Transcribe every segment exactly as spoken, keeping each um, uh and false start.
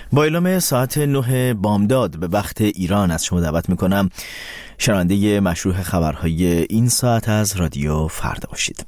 با اعلام ساعت نه بامداد به وقت ایران از شما دعوت میکنم شنونده مشروح خبرهای این ساعت از رادیو فردا باشید.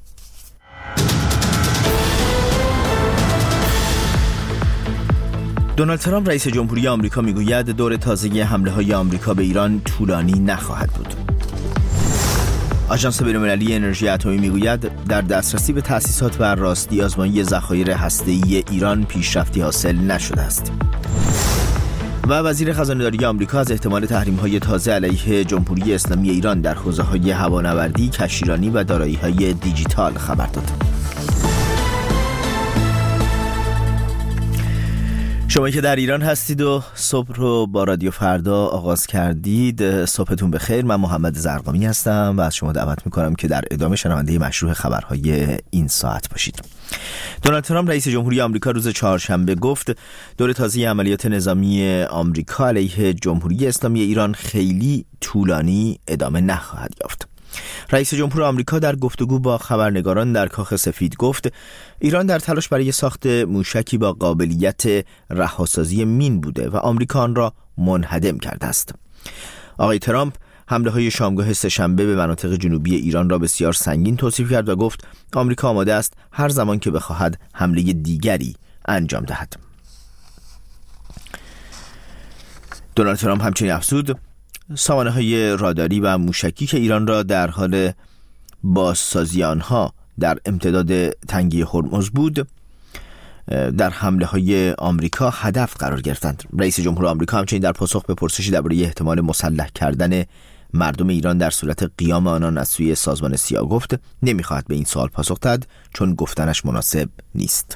دونالد ترامپ رئیس جمهوری آمریکا میگوید دور تازه حمله های آمریکا به ایران طولانی نخواهد بود. آژانس بین‌المللی انرژی اتمی میگوید در دسترسی به تأسیسات و راستی آزمایی ذخایر هسته‌ای ایران پیشرفتی حاصل نشده است. و وزیر خزانه‌داری آمریکا از احتمال تحریم‌های تازه علیه جمهوری اسلامی ایران در حوزه‌های هوانوردی، کشتیرانی و دارایی‌های دیجیتال خبر داد. شما که در ایران هستید و صبح رو با رادیو فردا آغاز کردید، صبحتون بخیر. من محمد زرقامی هستم و از شما دعوت میکنم که در ادامه شنونده مشروح خبرهای این ساعت باشید. دونالد ترامپ رئیس جمهوری آمریکا روز چهارشنبه گفت دور تازه عملیات نظامی آمریکا علیه جمهوری اسلامی ایران خیلی طولانی ادامه نخواهد یافت. رئیس جمهور آمریکا در گفتگو با خبرنگاران در کاخ سفید گفت ایران در تلاش برای ساخت موشکی با قابلیت رهاسازی مین بوده و آمریکا آن را منهدم کرده است. آقای ترامپ حمله های شامگاه سه‌شنبه به مناطق جنوبی ایران را بسیار سنگین توصیف کرد و گفت آمریکا آماده است هر زمان که بخواهد حمله دیگری انجام دهد. دونالد ترامپ همچنین افزود سامانه های راداری و موشکی که ایران را در حال بازسازی آنها در امتداد تنگه هرمز بود در حمله های آمریکا هدف قرار گرفتند. رئیس جمهور آمریکا همچنین در پاسخ به پرسشی درباره احتمال مسلح کردن مردم ایران در صورت قیام آنان از سوی سازمان سیا گفت نمیخواهد به این سوال پاسخ دهد چون گفتنش مناسب نیست.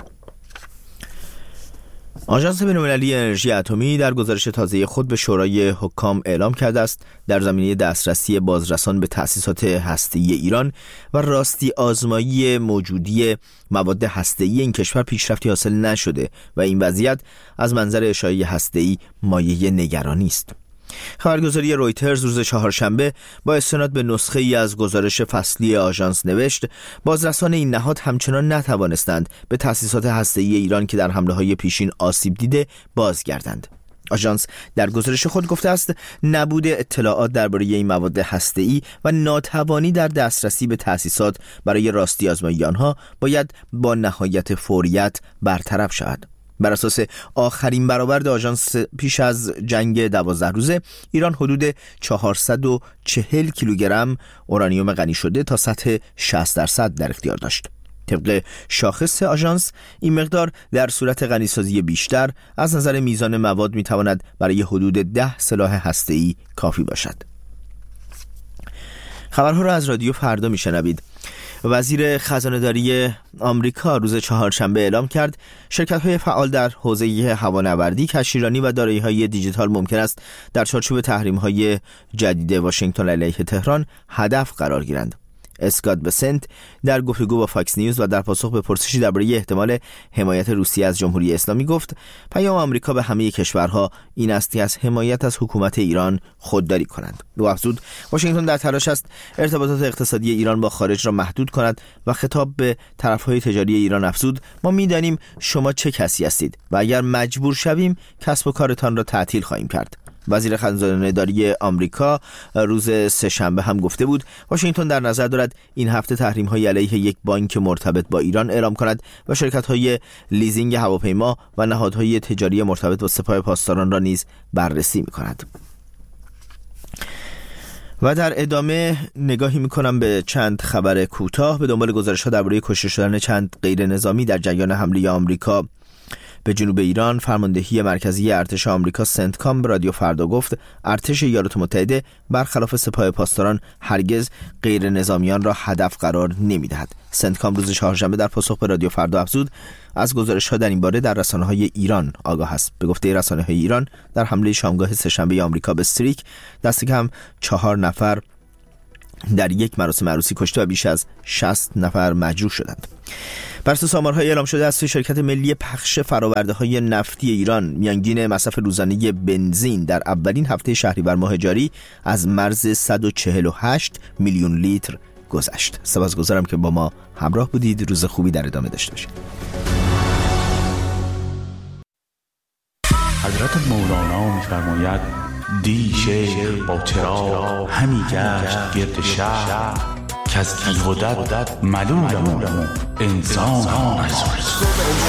آژانس بین‌المللی انرژی اتمی در گزارش تازه خود به شورای حکام اعلام کرده است در زمینه دسترسی بازرسان به تأسیسات هسته‌ای ایران و راستی آزمایی موجودی مواد هسته‌ای این کشور پیشرفتی حاصل نشده و این وضعیت از منظر اشاعه هسته‌ای مایه نگرانی است. خبرگزاری رویترز روز چهارشنبه با استناد به نسخه ای از گزارش فصلی آژانس نوشت بازرسان این نهاد همچنان نتوانستند به تأسیسات هسته‌ای ایران که در حمله‌های پیشین آسیب دیده بازگردند. آژانس در گزارش خود گفته است نبود اطلاعات درباره این مواد هسته‌ای و ناتوانی در دسترسی به تأسیسات برای راستی آزمایی آنها باید با نهایت فوریت برطرف شود. بر اساس آخرین برآورد آژانس پیش از جنگ دوازده روزه ایران حدود چهارصد و چهل کیلوگرم اورانیوم غنی شده تا سطح شصت درصد در اختیار داشت. طبق شاخص آژانس این مقدار در صورت غنیسازی بیشتر از نظر میزان مواد میتواند برای حدود ده سلاح هسته‌ای کافی باشد. خبرها را از رادیو فردا میشنوید. وزیر خزانه‌داری آمریکا روز چهارشنبه اعلام کرد شرکت‌های فعال در حوزه هوانوردی، کشتیرانی و دارایی‌های دیجیتال ممکن است در چارچوب تحریم‌های جدید واشنگتن علیه تهران هدف قرار گیرند. اسکات بسنت در گفتگو با فاکس نیوز و در پاسخ به پرسشی درباره احتمال حمایت روسیه از جمهوری اسلامی گفت پیام آمریکا به همه کشورها این است که از حمایت از حکومت ایران خودداری کنند. او افزود واشنگتن در تلاش است ارتباطات اقتصادی ایران با خارج را محدود کند و خطاب به طرفهای تجاری ایران افزود ما می‌دانیم شما چه کسی هستید و اگر مجبور شویم کسب و کارتان را تعطیل خواهیم کرد. وزیر خزانه‌داری آمریکا روز سه‌شنبه هم گفته بود واشنگتن در نظر دارد این هفته تحریم‌های علیه یک بانک مرتبط با ایران اعلام کند و شرکت‌های لیزینگ هواپیما و نهادهای تجاری مرتبط با سپاه پاسداران را نیز بررسی می‌کند. و در ادامه نگاهی می‌کنم به چند خبر کوتاه به دنبال گزارش‌ها درباره کشته شدن چند غیر نظامی در جریان حمله آمریکا به جنوب ایران. فرماندهی مرکزی ارتش آمریکا سنتکام به رادیو فردا گفت ارتش ایالات متحده برخلاف سپاه پاسداران هرگز غیر نظامیان را هدف قرار نمی‌دهد. سنتکام روز چهارشنبه در پاسخ به رادیو فردا افزود از گزارش‌ها در این باره در رسانه‌های ایران آگاه است. به گفته رسانه‌های ایران در حمله شامگاه سه‌شنبه آمریکا به استریک دست کم چهار نفر در یک مراسم عروسی کشته و بیش از شصت نفر مجروح شدند. بر اساس آمارهای اعلام شده از شرکت ملی پخش فرآورده‌های نفتی ایران میانگین مصرف روزانه بنزین در اولین هفته شهریور ماه جاری از مرز صد و چهل و هشت میلیون لیتر گذشت. سپاسگزارم که با ما همراه بودید. روز خوبی در ادامه داشته باشید. حضرت مولانا می‌فرماید دی شیخ با چراغ همی گشت گرد شهر که از کیهودت ملولم انسان